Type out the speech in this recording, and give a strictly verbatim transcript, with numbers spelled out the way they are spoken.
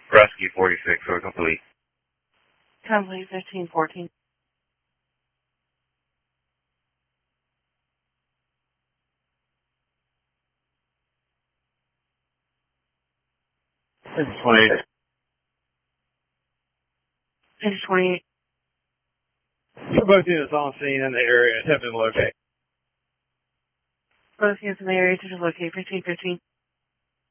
Rescue forty-six, or complete. Complete fifteen fourteen. This is twenty-eight. This is twenty-eight. Both units on scene in the area attempting to locate. Both units in the area to locate fifteen fifteen.